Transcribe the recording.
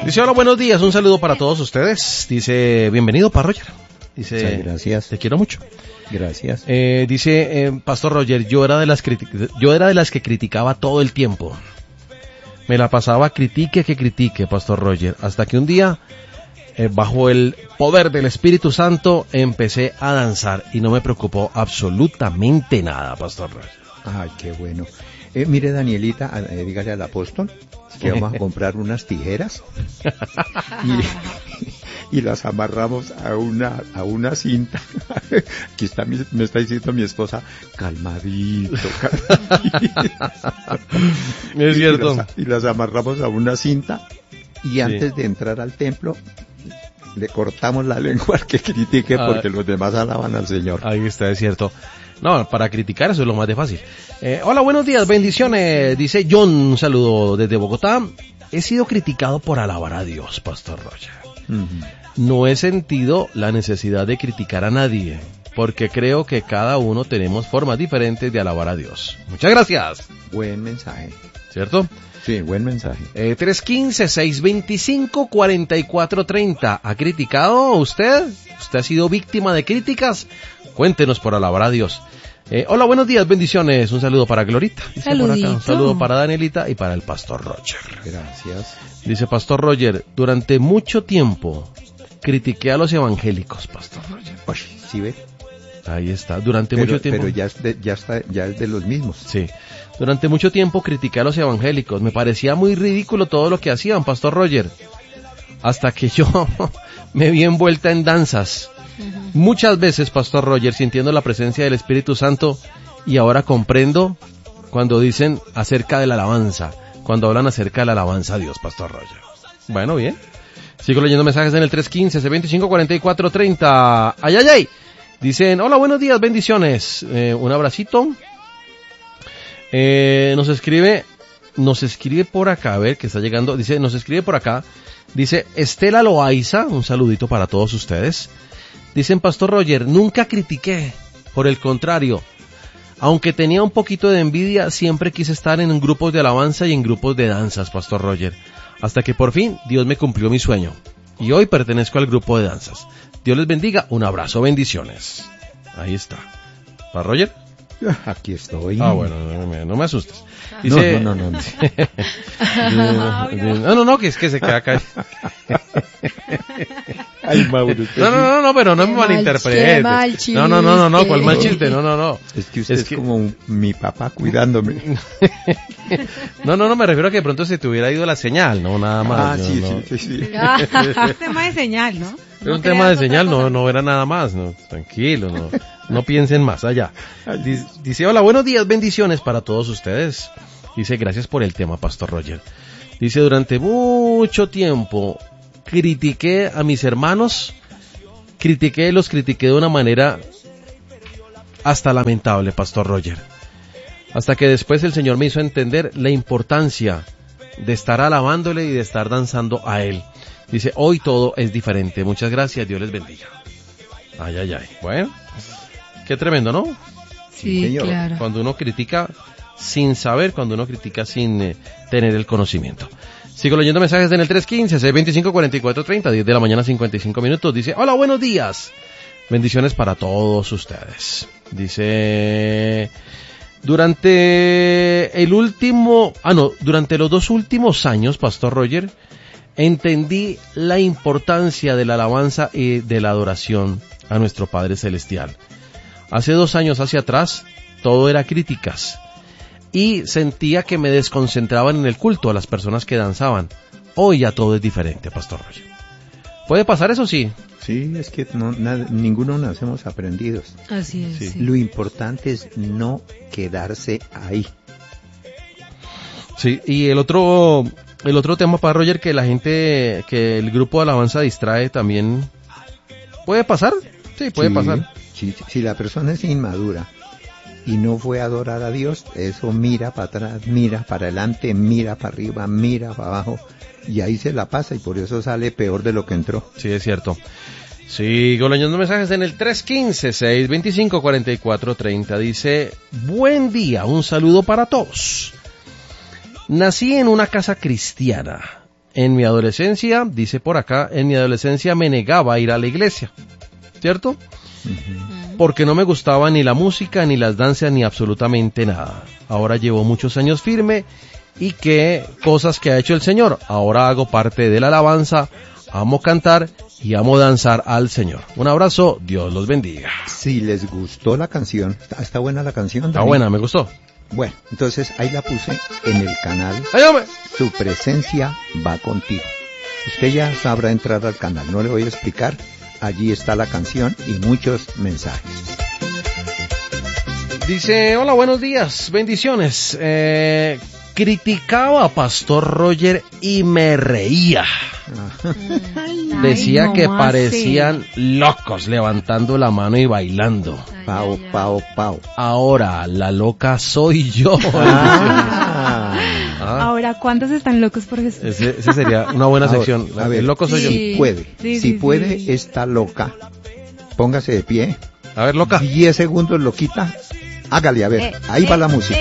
Dice, hola, buenos días, un saludo para todos ustedes. Dice, bienvenido, Pastor Roger. Dice, muchas gracias. Te quiero mucho. Gracias. Dice, Pastor Roger, yo era de las que criticaba todo el tiempo. Me la pasaba critique, Pastor Roger, hasta que un día, bajo el poder del Espíritu Santo, empecé a danzar y no me preocupó absolutamente nada, Pastor Roger. Ay, qué bueno. Mire, Danielita, dígale al apóstol que vamos a comprar unas tijeras y las amarramos a una cinta. Aquí está, me está diciendo mi esposa, calmadito. Es cierto. Y las amarramos a una cinta y antes de entrar al templo le cortamos la lengua al que critique porque los demás alaban al Señor. Ahí está, es cierto. No, para criticar eso es lo más de fácil. Hola, buenos días, bendiciones. Dice John, un saludo desde Bogotá. He sido criticado por alabar a Dios, Pastor Roger. No he sentido la necesidad de criticar a nadie, porque creo que cada uno tenemos formas diferentes de alabar a Dios. Muchas gracias. Buen mensaje. ¿Cierto? Sí, buen mensaje. 315-625-4430. ¿Ha criticado usted? ¿Usted ha sido víctima de críticas? Cuéntenos por alabar a Dios. Hola, buenos días, bendiciones. Un saludo para Glorita. Dice por acá. Un saludo para Danielita y para el Pastor Roger. Gracias. Dice Pastor Roger, durante mucho tiempo critiqué a los evangélicos, Pastor Roger. Uy, ¿sí ve? Ahí está, durante mucho tiempo. Pero ya es de los mismos. Sí. Durante mucho tiempo critiqué a los evangélicos. Me parecía muy ridículo todo lo que hacían, Pastor Roger. Hasta que yo me vi envuelta en danzas. Muchas veces, Pastor Roger, sintiendo la presencia del Espíritu Santo, y ahora comprendo cuando dicen acerca de la alabanza, cuando hablan acerca de la alabanza a Dios, Pastor Roger. Bueno, bien. Sigo leyendo mensajes en el 315-625-4430. ¡Ay, ay, ay! Dicen, hola, buenos días, bendiciones. Un abracito. Nos escribe por acá, a ver, que está llegando. Dice, nos escribe por acá. Dice, Estela Loaiza, un saludito para todos ustedes. Dicen, Pastor Roger, nunca critiqué, por el contrario, aunque tenía un poquito de envidia, siempre quise estar en grupos de alabanza y en grupos de danzas, Pastor Roger, hasta que por fin Dios me cumplió mi sueño, y hoy pertenezco al grupo de danzas. Dios les bendiga, un abrazo, bendiciones. Ahí está. ¿Pastor Roger? Aquí estoy. Ah, bueno, no me asustes. Dice, no. No, que es que se queda acá. Ay, Mauro. No, pero no me malinterprete. No, ¿cuál mal chiste? No. Es que usted es como mi papá cuidándome. No, me refiero a que de pronto se te hubiera ido la señal, no, nada más. Sí. Un tema de señal, ¿no? Era un tema de señal, no era nada más, no, tranquilo, no piensen más allá. Dice, hola, buenos días, bendiciones para todos ustedes. Dice, gracias por el tema, Pastor Roger. Dice, durante mucho tiempo critiqué a mis hermanos, los critiqué de una manera hasta lamentable, Pastor Roger. Hasta que después el Señor me hizo entender la importancia de estar alabándole y de estar danzando a Él. Dice, hoy todo es diferente. Muchas gracias, Dios les bendiga. Ay. Bueno, qué tremendo, ¿no? Sí, claro. Cuando uno critica sin saber, cuando uno critica sin tener el conocimiento. Sigo leyendo mensajes en el 315-625-4430, 10 de la mañana, 55 minutos. Dice, hola, buenos días. Bendiciones para todos ustedes. Dice, durante los 2 últimos años, Pastor Roger, entendí la importancia de la alabanza y de la adoración a nuestro Padre Celestial. Hace 2 años hacia atrás, todo era críticas. Y sentía que me desconcentraban en el culto a las personas que danzaban. Hoy ya todo es diferente, Pastor Roger. ¿Puede pasar eso? Sí. Sí, es que ninguno nacemos aprendidos. Así es. Sí. Lo importante es no quedarse ahí. Sí, y el otro tema, Pastor Roger, que que el grupo de alabanza distrae también. ¿Puede pasar? Sí, puede pasar. Si la persona es inmadura y no fue a adorar a Dios, eso mira para atrás, mira para adelante, mira para arriba, mira para abajo, y ahí se la pasa, y por eso sale peor de lo que entró. Sí, es cierto. Sigo leyendo mensajes en el 315-625-4430. Dice, buen día, un saludo para todos. Nací en una casa cristiana. en mi adolescencia, dice por acá, en mi adolescencia me negaba a ir a la iglesia, ¿cierto? Porque no me gustaba ni la música, ni las danzas, ni absolutamente nada. Ahora llevo muchos años firme y qué cosas que ha hecho el Señor. Ahora hago parte de la alabanza, amo cantar y amo danzar al Señor. Un abrazo, Dios los bendiga. Si les gustó la canción, ¿está buena la canción, Dani? Está buena, me gustó. Bueno, entonces ahí la puse en el canal. ¡Ay, hombre! Su presencia va contigo. Usted ya sabrá entrar al canal, no le voy a explicar. Allí está la canción y muchos mensajes. Dice, hola, buenos días, bendiciones. Criticaba a Pastor Roger y me reía. Decía Ay, que ¿cómo parecían locos levantando la mano y bailando. Pau, pau, pau. Ahora la loca soy yo. Ahora, ¿cuántos están locos por Jesús? Ese sería una buena Ahora, sección. a ver, El loco soy yo. Sí. Si puede, está loca. Póngase de pie. A ver, loca. 10 segundos, loquita. Hágale, a ver. Ahí va la música.